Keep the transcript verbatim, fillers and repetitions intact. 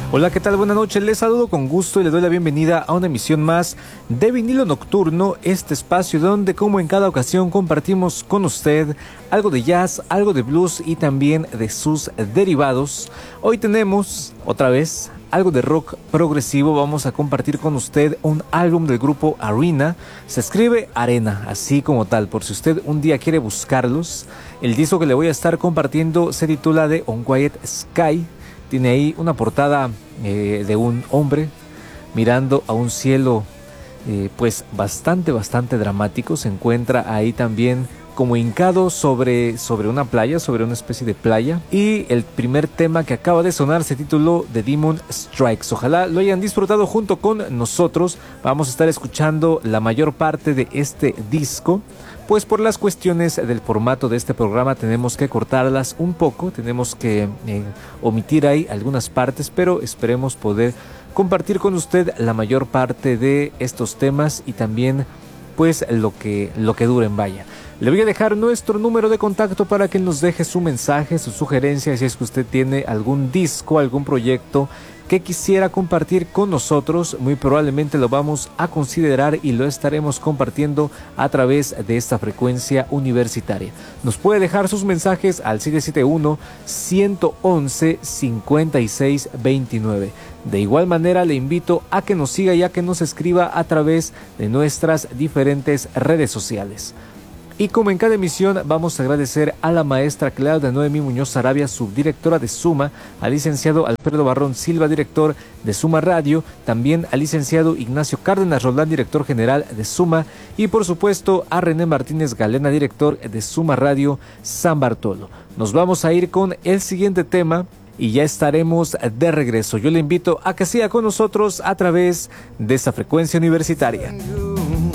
Hola, ¿qué tal? Buenas noches, les saludo con gusto y les doy la bienvenida a una emisión más de Vinilo Nocturno, este espacio donde, como en cada ocasión, compartimos con usted algo de jazz, algo de blues y también de sus derivados. Hoy tenemos, otra vez, algo de rock progresivo. Vamos a compartir con usted un álbum del grupo Arena. Se escribe Arena, así como tal, por si usted un día quiere buscarlos. El disco que le voy a estar compartiendo se titula The Unquiet Sky. Tiene ahí una portada eh, de un hombre mirando a un cielo eh, pues bastante, bastante dramático. Se encuentra ahí también como hincado sobre, sobre una playa, sobre una especie de playa. Y el primer tema que acaba de sonar se tituló The Demon Strikes. Ojalá lo hayan disfrutado junto con nosotros. Vamos a estar escuchando la mayor parte de este disco, pues por las cuestiones del formato de este programa tenemos que cortarlas un poco, tenemos que eh, omitir ahí algunas partes, pero esperemos poder compartir con usted la mayor parte de estos temas y también pues lo que, lo que duren, vaya. Le voy a dejar nuestro número de contacto para que nos deje su mensaje, su sugerencia, si es que usted tiene algún disco, algún proyecto que quisiera compartir con nosotros. Muy probablemente lo vamos a considerar y lo estaremos compartiendo a través de esta frecuencia universitaria. Nos puede dejar sus mensajes al siete siete uno, uno uno uno, cinco seis dos nueve. De igual manera le invito a que nos siga y a que nos escriba a través de nuestras diferentes redes sociales. Y como en cada emisión, vamos a agradecer a la maestra Claudia Noemí Muñoz Sarabia, subdirectora de Suma, al licenciado Alfredo Barrón Silva, director de Suma Radio, también al licenciado Ignacio Cárdenas Roldán, director general de Suma, y por supuesto a René Martínez Galena, director de Suma Radio San Bartolo. Nos vamos a ir con el siguiente tema y ya estaremos de regreso. Yo le invito a que siga con nosotros a través de esta frecuencia universitaria.